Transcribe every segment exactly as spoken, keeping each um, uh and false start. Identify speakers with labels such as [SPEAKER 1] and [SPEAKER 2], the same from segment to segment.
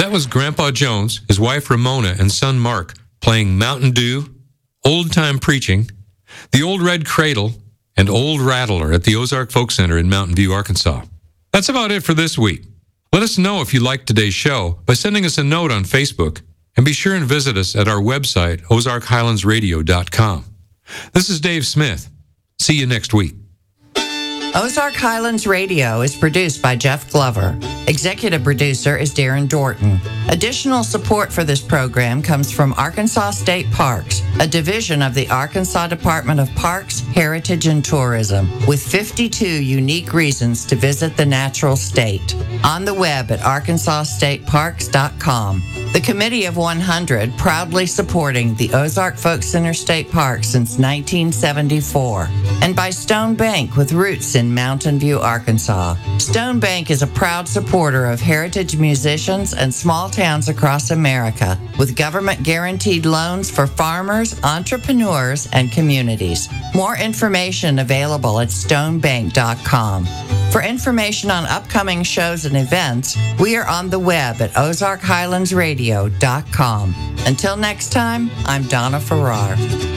[SPEAKER 1] That was Grandpa Jones, his wife Ramona, and son Mark playing Mountain Dew, Old Time Preaching, The Old Red Cradle, and Old Rattler at the Ozark Folk Center in Mountain View, Arkansas. That's about it for this week. Let us know if you liked today's show by sending us a note on Facebook, and be sure and visit us at our website, ozark highlands radio dot com. This is Dave Smith. See you next week.
[SPEAKER 2] Ozark Highlands Radio is produced by Jeff Glover. Executive producer is Darren Dorton. Additional support for this program comes from Arkansas State Parks, a division of the Arkansas Department of Parks, Heritage, and Tourism, with fifty-two unique reasons to visit the natural state. On the web at arkansas state parks dot com. The Committee of one hundred, proudly supporting the Ozark Folk Center State Park since nineteen seventy-four. And by Stone Bank, with roots in Mountain View, Arkansas. Stone Bank is a proud supporter of heritage musicians and small towns across America, with government-guaranteed loans for farmers, entrepreneurs, and communities. More information available at stone bank dot com. For information on upcoming shows and events, we are on the web at ozark highlands radio dot com. Until next time, I'm Donna Farrar.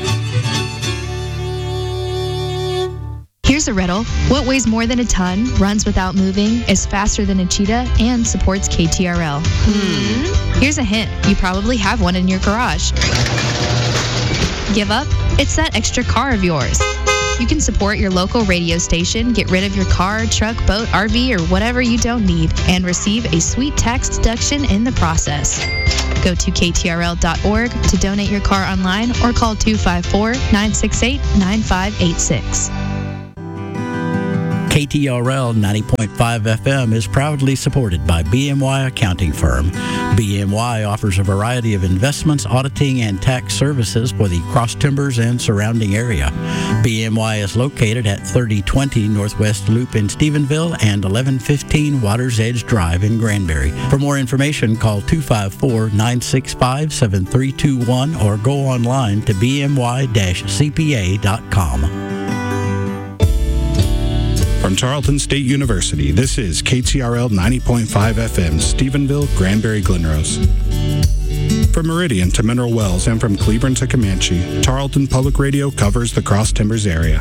[SPEAKER 3] Here's a riddle. What weighs more than a ton, runs without moving, is faster than a cheetah, and supports K T R L? Hmm. Here's a hint. You probably have one in your garage. Give up? It's that extra car of yours. You can support your local radio station, get rid of your car, truck, boat, R V, or whatever you don't need, and receive a sweet tax deduction in the process. Go to k t r l dot org to donate your car online or call two five four, nine six eight, nine five eight six.
[SPEAKER 4] K T R L ninety point five F M is proudly supported by B M Y Accounting Firm. B M Y offers a variety of investments, auditing, and tax services for the Cross Timbers and surrounding area. B M Y is located at thirty twenty Northwest Loop in Stephenville and eleven fifteen Waters Edge Drive in Granbury. For more information, call two five four, nine six five, seven three two one or go online to b m y dash c p a dot com.
[SPEAKER 5] From Tarleton State University, this is K T R L ninety point five F M, Stephenville, Granbury, Glenrose. From Meridian to Mineral Wells and from Cleburne to Comanche, Tarleton Public Radio covers the Cross Timbers area.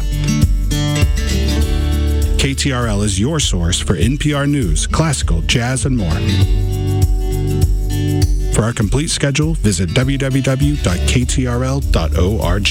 [SPEAKER 5] K T R L is your source for N P R news, classical, jazz, and more. For our complete schedule, visit w w w dot k t r l dot org.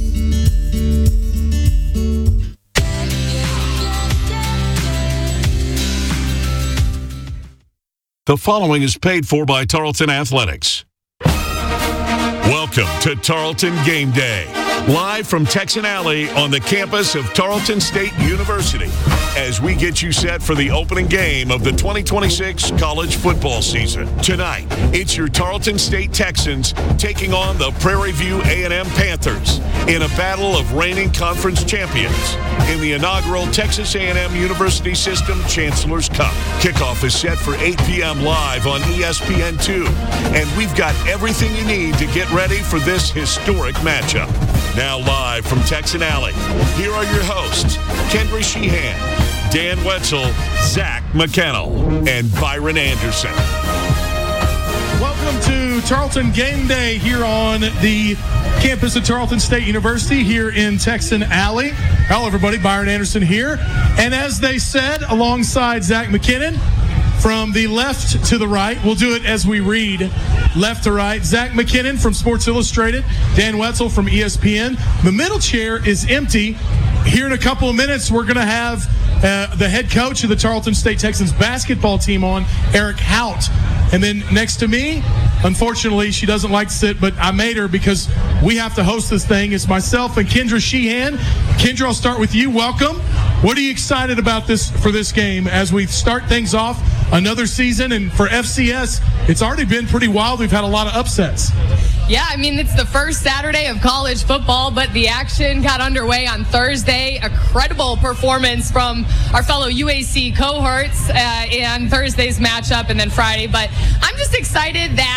[SPEAKER 6] The following is paid for by Tarleton Athletics. Welcome to Tarleton Game Day, live from Texan Alley on the campus of Tarleton State University, as we get you set for the opening game of the twenty twenty-six college football season. Tonight, it's your Tarleton State Texans taking on the Prairie View A and M Panthers in a battle of reigning conference champions in the inaugural Texas A and M University System Chancellor's Cup. Kickoff is set for eight p.m. live on E S P N two, and we've got everything you need to get ready for this historic matchup. Now live from Texan Alley, here are your hosts, Kendra Sheehan, Dan Wetzel, Zach McKennell, and Byron Anderson.
[SPEAKER 7] Welcome to Tarleton Game Day here on the campus of Tarleton State University here in Texan Alley. Hello, everybody. Byron Anderson here. And as they said, alongside Zach McKinnon, from the left to the right, we'll do it as we read, left to right. Zach McKinnon from Sports Illustrated, Dan Wetzel from E S P N. The middle chair is empty. Here in a couple of minutes, we're going to have uh, the head coach of the Tarleton State Texans basketball team on, Eric Hout. And then next to me, unfortunately, she doesn't like to sit, but I made her because we have to host this thing. It's myself and Kendra Sheehan. Kendra, I'll start with you. Welcome. What are you excited about this for this game as we start things off another season? And for F C S, it's already been pretty wild. We've had a lot of upsets.
[SPEAKER 8] Yeah, I mean, it's the first Saturday of college football, but the action got underway on Thursday. A credible performance from our fellow U A C cohorts uh, in Thursday's matchup and then Friday. But I'm just excited that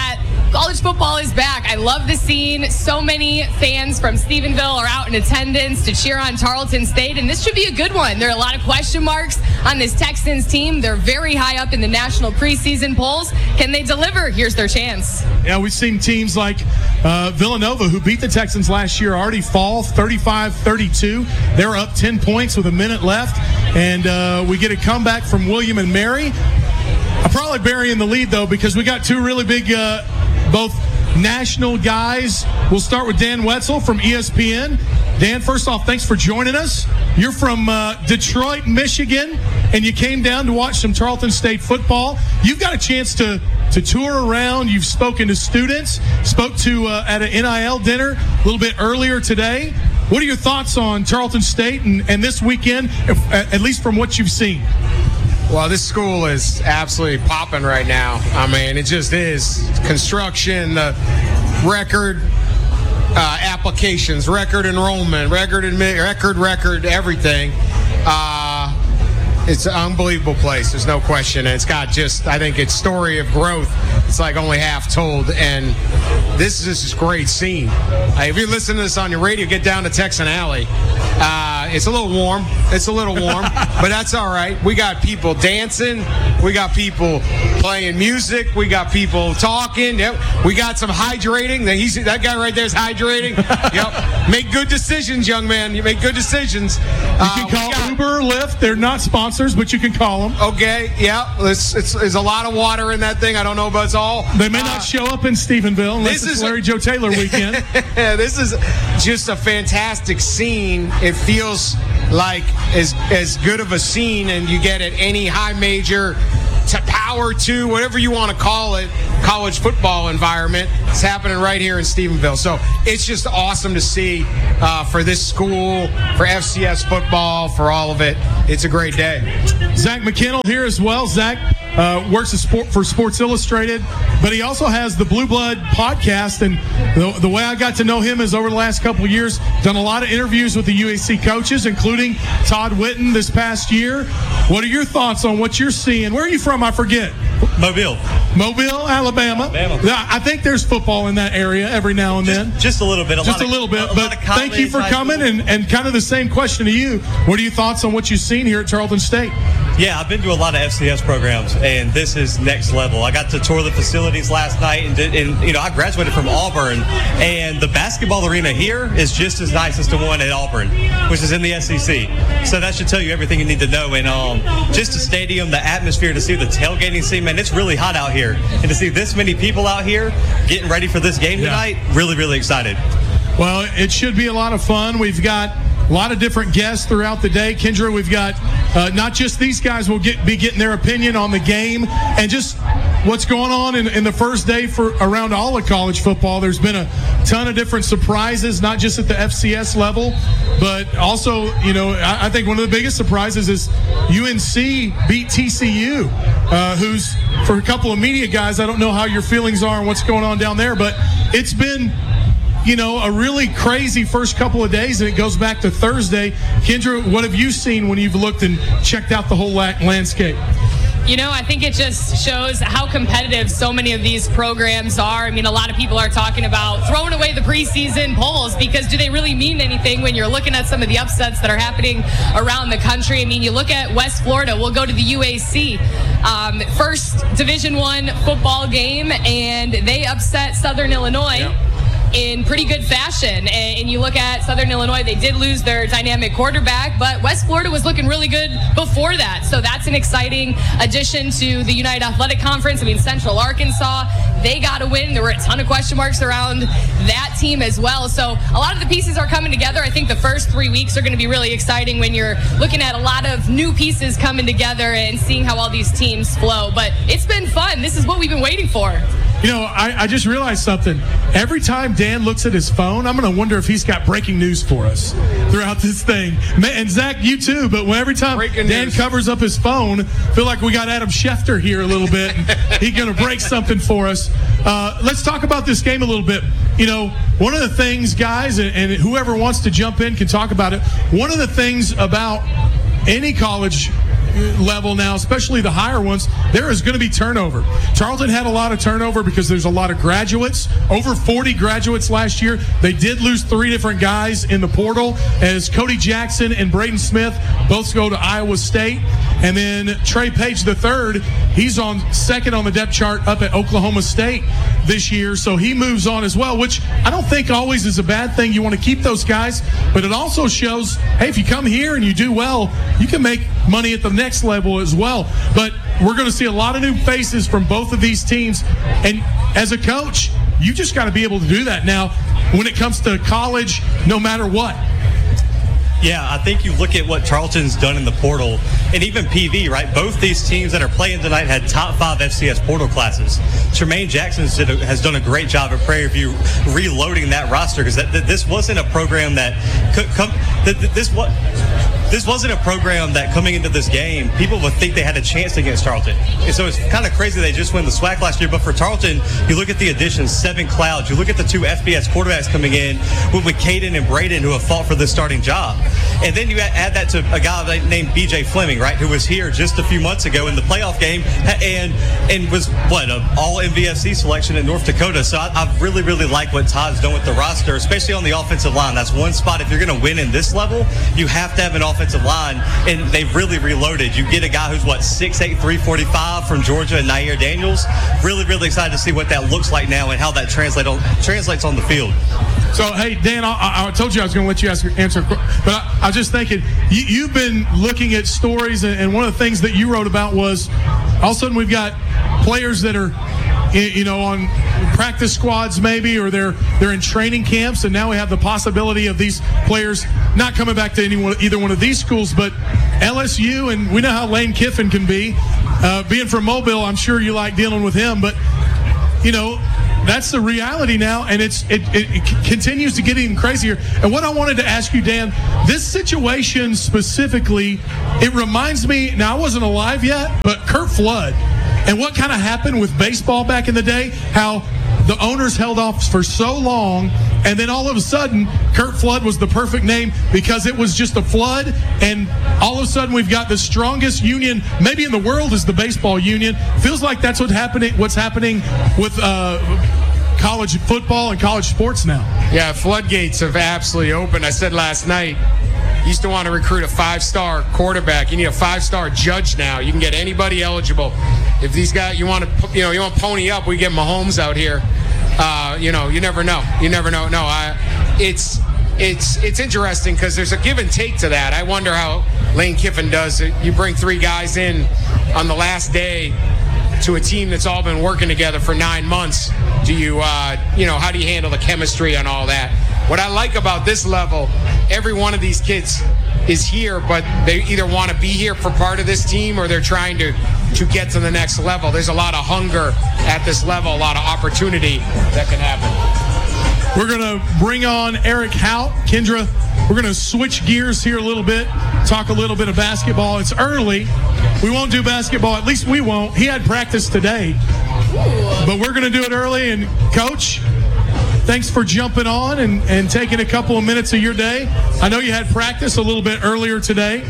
[SPEAKER 8] college football is back. I love the scene. So many fans from Stephenville are out in attendance to cheer on Tarleton State, and this should be a good one. There are a lot of question marks on this Texans team. They're very high up in the national preseason polls. Can they deliver? Here's their chance.
[SPEAKER 7] Yeah, we've seen teams like uh, Villanova, who beat the Texans last year, already fall thirty-five thirty-two. They're up ten points with a minute left, and uh, we get a comeback from William and Mary. I'm probably burying the lead, though, because we got two really big, uh, both national guys. We'll start with Dan Wetzel from E S P N. Dan, first off, thanks for joining us. You're from uh, Detroit, Michigan, and you came down to watch some Tarleton State football. You've got a chance to, to tour around. You've spoken to students, spoke to uh, at an N I L dinner a little bit earlier today. What are your thoughts on Tarleton State and, and this weekend, at least from what you've seen?
[SPEAKER 9] Well, this school is absolutely popping right now. I mean, it just is. Construction, the record uh, applications, record enrollment, record admit, record, record, everything. Uh, it's an unbelievable place. There's no question. And it's got just, I think its story of growth, it's like only half told. And this is just a great scene. Uh, if you listen to this on your radio, get down to Texan Alley. Uh, it's a little warm. It's a little warm, but that's all right. We got people dancing. We got people playing music. We got people talking. Yep. We got some hydrating. That he's that guy right there is hydrating. Yep. Make good decisions, young man. You make good decisions.
[SPEAKER 7] You can uh, call got, Uber or Lyft. They're not sponsors, but you can call them.
[SPEAKER 9] Okay. Yeah. It's, it's, there's a lot of water in that thing. I don't know about it's all.
[SPEAKER 7] They may uh, not show up in Stephenville unless it's Larry a, Joe Taylor weekend.
[SPEAKER 9] This is just a fantastic scene. It feels like as as good of a scene, and you get at any high major to power two, whatever you want to call it, college football environment. It's happening right here in Stephenville. So it's just awesome to see uh, for this school, for F C S football, for all of it. It's a great day.
[SPEAKER 7] Zach McKinnell here as well. Zach uh, works sport for Sports Illustrated, but he also has the Blue Blood podcast. And the, the way I got to know him is over the last couple of years, done a lot of interviews with the U A C coaches, including Todd Whitten this past year. What are your thoughts on what you're seeing? Where are you from? I forget.
[SPEAKER 10] Mobile.
[SPEAKER 7] Mobile, Alabama.
[SPEAKER 10] Alabama.
[SPEAKER 7] I think there's football in that area every now and then.
[SPEAKER 10] Just, just a little bit. A
[SPEAKER 7] just
[SPEAKER 10] lot
[SPEAKER 7] a little
[SPEAKER 10] of,
[SPEAKER 7] bit.
[SPEAKER 10] A,
[SPEAKER 7] but thank you for coming, and, and kind of the same question to you. What are your thoughts on what you've seen here at Tarleton State?
[SPEAKER 10] Yeah, I've been to a lot of F C S programs, and this is next level. I got to tour the facilities last night, and, did, and you know, I graduated from Auburn, and the basketball arena here is just as nice as the one at Auburn, which is in the S E C. So that should tell you everything you need to know. And um, just the stadium, the atmosphere, to see the tailgating scene, man, it's really hot out here. And to see this many people out here getting ready for this game tonight, yeah. really, really excited.
[SPEAKER 7] Well, it should be a lot of fun. We've got a lot of different guests throughout the day. Kendra, we've got uh, not just these guys will get be getting their opinion on the game and just what's going on in, in the first day for around all of college football. There's been a ton of different surprises, not just at the F C S level, but also, you know, I, I think one of the biggest surprises is U N C beat T C U, uh, who's, for a couple of media guys, I don't know how your feelings are and what's going on down there, but it's been, you know, a really crazy first couple of days, and it goes back to Thursday. Kendra, what have you seen when you've looked and checked out the whole landscape?
[SPEAKER 8] You know, I think it just shows how competitive so many of these programs are. I mean, a lot of people are talking about throwing away the preseason polls because do they really mean anything when you're looking at some of the upsets that are happening around the country? I mean, you look at West Florida, we'll go to the U A C. Um, first Division One football game, and they upset Southern Illinois. Yep. in pretty good fashion. And you look at Southern Illinois, they did lose their dynamic quarterback, but West Florida was looking really good before that. So that's an exciting addition to the United Athletic Conference. I mean, Central Arkansas, they got a win. There were a ton of question marks around that team as well. So a lot of the pieces are coming together. I think the first three weeks are going to be really exciting when you're looking at a lot of new pieces coming together and seeing how all these teams flow. But it's been fun. This is what we've been waiting for.
[SPEAKER 7] You know, I, I just realized something. Every time Dan looks at his phone, I'm going to wonder if he's got breaking news for us throughout this thing. And Zach, you too, but every time breaking Dan news. covers up his phone, I feel like we got Adam Schefter here a little bit. He's going to break something for us. Uh, let's talk about this game a little bit. You know, one of the things, guys, and, and whoever wants to jump in can talk about it. One of the things about any college level now, especially the higher ones, there is going to be turnover. Tarleton had a lot of turnover because there's a lot of graduates, over forty graduates last year. They did lose three different guys in the portal, as Cody Jackson and Braden Smith both go to Iowa State. And then Trey Page the third, he's on second on the depth chart up at Oklahoma State this year, so he moves on as well, which I don't think always is a bad thing. You want to keep those guys, but it also shows, hey, if you come here and you do well, you can make money at the next level as well. But we're going to see a lot of new faces from both of these teams, and as a coach, you just got to be able to do that now when it comes to college, no matter what.
[SPEAKER 10] Yeah, I think you look at what Tarleton's done in the portal, and even P V, right? Both these teams that are playing tonight had top five F C S portal classes. Tremaine Jackson has done a great job at Prairie View reloading that roster, because that, that this wasn't a program that could come. That, that this what. This wasn't a program that coming into this game, people would think they had a chance against Tarleton. And so it's kind of crazy they just won the SWAC last year. But for Tarleton, you look at the additions, seven clouds. You look at the two F B S quarterbacks coming in with, with Caden and Braden, who have fought for this starting job. And then you add that to a guy named B J Fleming, right, who was here just a few months ago in the playoff game and and was, what, an all-M V F C selection in North Dakota. So I, I really, really like what Todd's done with the roster, especially on the offensive line. That's one spot. If you're going to win in this level, you have to have an offensive line, and they've really reloaded. You get a guy who's, what, six eight, three forty-five from Georgia, and Nair Daniels. Really, really excited to see what that looks like now and how that translate on, translates on the field. So, hey, Dan, I, I told you I was going to let you ask, answer, but I, I was just thinking, you, you've been looking at stories, and, and one of the things that you wrote about was all of a sudden we've got players that are, you know, on practice squads maybe, or they're they're in training camps, and now we have the possibility of these players not coming back to any one, either one of these schools, but L S U, and we know how Lane Kiffin can be. Uh, being from Mobile, I'm sure you like dealing with him, but, you know, that's the reality now, and it's it, it, it continues to get even crazier. And what I wanted to ask you, Dan, this situation specifically, it reminds me, now I wasn't alive yet, but Curt Flood, and what kind of happened with baseball back in the day, how the owners held off for so long, and then all of a sudden, Curt Flood was the perfect name because it was just a flood, and all of a sudden we've got the strongest union, maybe in the world, is the baseball union. Feels like that's what's happening, what's happening with uh, college football and college sports now.
[SPEAKER 9] Yeah, floodgates have absolutely opened. I said last night, used to want to recruit a five-star quarterback. You need a five-star judge now. You can get anybody eligible. If these guys, you want to, you know, you want to pony up, we get Mahomes out here. Uh, you know, you never know. You never know. No, I, it's it's it's interesting because there's a give and take to that. I wonder how Lane Kiffin does it. You bring three guys in on the last day to a team that's all been working together for nine months. Do you, uh, you know, how do you handle the chemistry and all that? What I like about this level, every one of these kids is here, but they either want to be here for part of this team or they're trying to, to get to the next level. There's a lot of hunger at this level, a lot of opportunity that can happen.
[SPEAKER 7] We're going to bring on Eric Hout. Kendra, we're going to switch gears here a little bit, talk a little bit of basketball. It's early. We won't do basketball. At least we won't. He had practice today. But we're going to do it early. And, Coach, thanks for jumping on and, and taking a couple of minutes of your day. I know you had practice a little bit earlier today.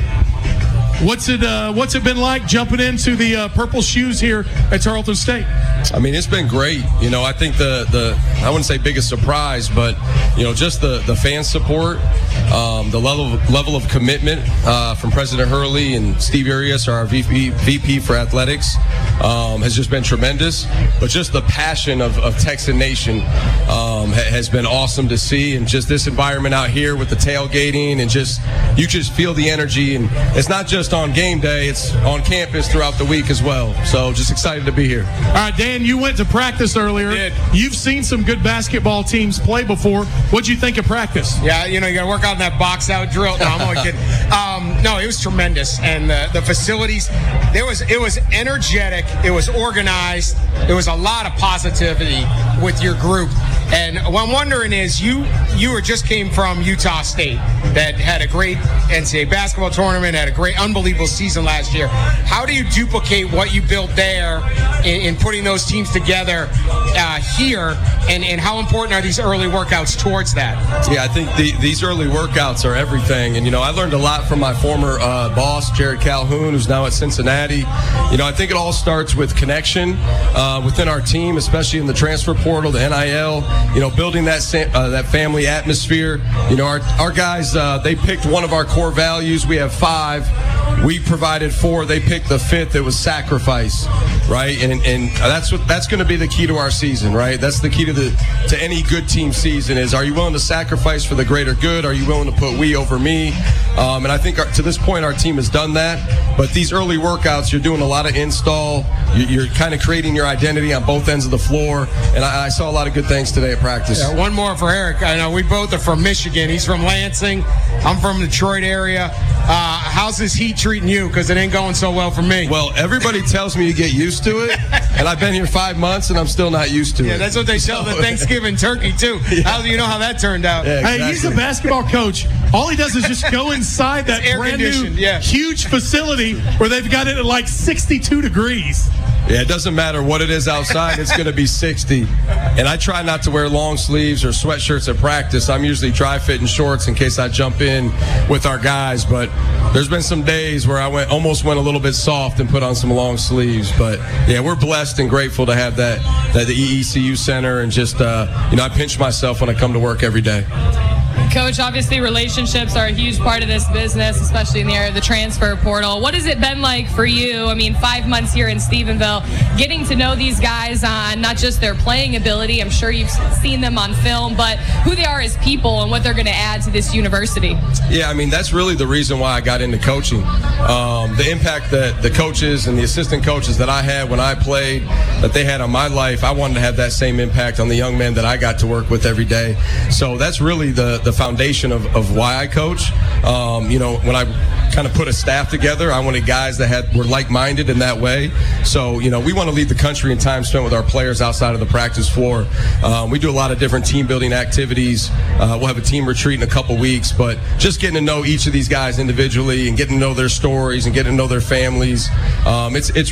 [SPEAKER 7] What's it uh, What's it been like jumping into the uh, purple shoes here at Tarleton State?
[SPEAKER 11] I mean, it's been great. You know, I think the, the I wouldn't say biggest surprise, but, you know, just the, the fan support, um, the level of, level of commitment uh, from President Hurley and Steve Arias, our V P, V P for athletics, um, has just been tremendous. But just the passion of, of Texan Nation um, ha- has been awesome to see. And just this environment out here with the tailgating and just, you just feel the energy. And it's not just on game day, it's on campus throughout the week as well. So just excited to be here.
[SPEAKER 7] All right, Dan, you went to practice earlier.
[SPEAKER 9] Did.
[SPEAKER 7] You've seen some good basketball teams play before. What'd you think of practice?
[SPEAKER 9] Yeah, you know, you got to work on that box out drill. No, I'm only kidding. Um, no, it was tremendous, and the, the facilities. There was it was energetic. It was organized. There was a lot of positivity with your group. And what I'm wondering is, you you were just came from Utah State that had a great N C double A basketball tournament, had a great, unbelievable season last year. How do you duplicate what you built there in, in putting those teams together uh, here, and, and how important are these early workouts towards that?
[SPEAKER 11] Yeah, I think the, these early workouts are everything. And, you know, I learned a lot from my former uh, boss, Jared Calhoun, who's now at Cincinnati. You know, I think it all starts with connection uh, within our team, especially in the transfer portal, the N I L, you know, building that uh, that family atmosphere. You know, our, our guys, uh, they picked one of our core values. We have five. We provided four. They picked the fifth. It was sacrifice, right? And and that's what that's going to be the key to our season, right? That's the key to the to any good team season is: are you willing to sacrifice for the greater good? Are you willing to put we over me? Um, and I think our, to this point, our team has done that. But these early workouts, you're doing a lot of install. You're, you're kind of creating your identity on both ends of the floor. And I, I saw a lot of good things today at practice.
[SPEAKER 9] Yeah, one more for Eric. I know we both are from Michigan. He's from Lansing. I'm from the Detroit area. Uh, how's this heat treating you? Because it ain't going so well for me.
[SPEAKER 11] Well, everybody tells me you get used to it, and I've been here five months, and I'm still not used to
[SPEAKER 9] yeah,
[SPEAKER 11] it.
[SPEAKER 9] Yeah, that's what they tell the Thanksgiving turkey, too. Yeah. How do you know how that turned out?
[SPEAKER 11] Yeah, exactly.
[SPEAKER 7] Hey, he's a basketball coach. All he does is just go inside that brand new,
[SPEAKER 9] yeah.
[SPEAKER 7] huge facility where they've got it at like sixty-two degrees.
[SPEAKER 11] Yeah, it doesn't matter what it is outside, it's going to be sixty. And I try not to wear long sleeves or sweatshirts at practice. I'm usually dry fitting shorts in case I jump in with our guys. But there's been some days where I went almost went a little bit soft and put on some long sleeves. But yeah, we're blessed and grateful to have that, that the E E C U Center. And just, uh, you know, I pinch myself when I come to work every day.
[SPEAKER 8] Coach, obviously relationships are a huge part of this business, especially in the area of the transfer portal. What has it been like for you? I mean, five months here in Stephenville, getting to know these guys on not just their playing ability, I'm sure you've seen them on film, but who they are as people and what they're going to add to this university.
[SPEAKER 11] Yeah, I mean, that's really the reason why I got into coaching. Um, the impact that the coaches and the assistant coaches that I had when I played, that they had on my life, I wanted to have that same impact on the young men that I got to work with every day. So that's really the, the foundation of, of why I coach. Um, you know, when I kind of put a staff together, I wanted guys that had were like-minded in that way. So, you know, we want to lead the country in time spent with our players outside of the practice floor. Um, we do a lot of different team-building activities. Uh, we'll have a team retreat in a couple weeks, but just getting to know each of these guys individually and getting to know their stories and getting to know their families, um, it's it's